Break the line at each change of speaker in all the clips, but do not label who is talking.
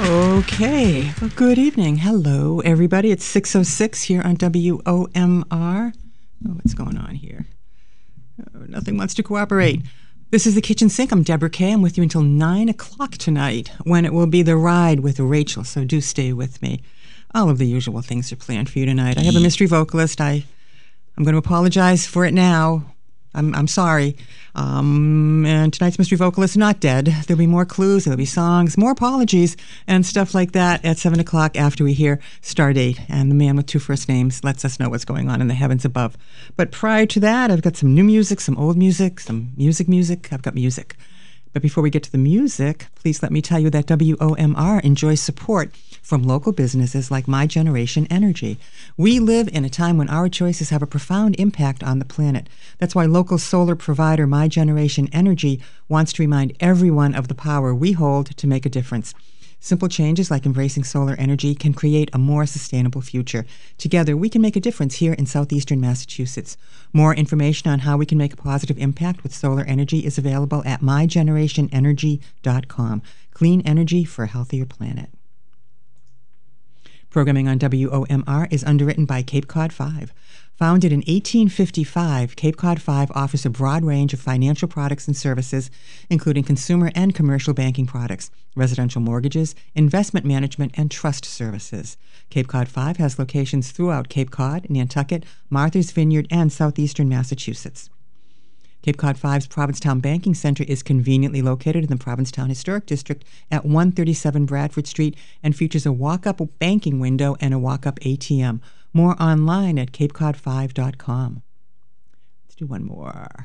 Okay. Well, good evening. Hello, everybody. It's 6:06 here on WOMR. Oh, what's going on here? Oh, nothing wants to cooperate. This is The Kitchen Sink. I'm Deborah Kay. I'm with you until 9 o'clock tonight, when it will be The Ride with Rachel, so do stay with me. All of the usual things are planned for you tonight. I have a mystery vocalist. I'm going to apologize for it now. I'm sorry. And tonight's mystery vocalist is not dead. There'll be more clues, there'll be songs, more apologies, and stuff like that at 7 o'clock after we hear Stardate. And the man with two first names lets us know what's going on in the heavens above. But prior to that, I've got some new music, some old music, some music. I've got music. But before we get to the music, please let me tell you that WOMR enjoys support from local businesses like My Generation Energy. We live in a time when our choices have a profound impact on the planet. That's why local solar provider My Generation Energy wants to remind everyone of the power we hold to make a difference. Simple changes like embracing solar energy can create a more sustainable future. Together, we can make a difference here in southeastern Massachusetts. More information on how we can make a positive impact with solar energy is available at mygenerationenergy.com. Clean energy for a healthier planet. Programming on WOMR is underwritten by Cape Cod 5. Founded in 1855, Cape Cod 5 offers a broad range of financial products and services, including consumer and commercial banking products, residential mortgages, investment management, and trust services. Cape Cod 5 has locations throughout Cape Cod, Nantucket, Martha's Vineyard, and southeastern Massachusetts. Cape Cod 5's Provincetown Banking Center is conveniently located in the Provincetown Historic District at 137 Bradford Street and features a walk-up banking window and a walk-up ATM. More online at capecod5.com. Let's do one more.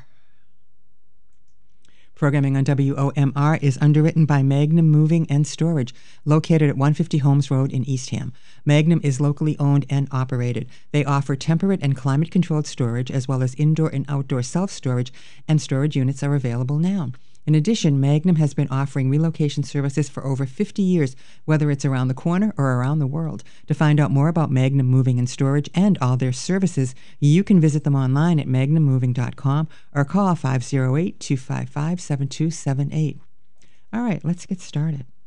Programming on WOMR is underwritten by Magnum Moving and Storage, located at 150 Holmes Road in Eastham. Magnum is locally owned and operated. They offer temperate and climate-controlled storage, as well as indoor and outdoor self-storage, and storage units are available now. In addition, Magnum has been offering relocation services for over 50 years, whether it's around the corner or around the world. To find out more about Magnum Moving and Storage and all their services, you can visit them online at magnummoving.com or call 508-255-7278. All right, let's get started.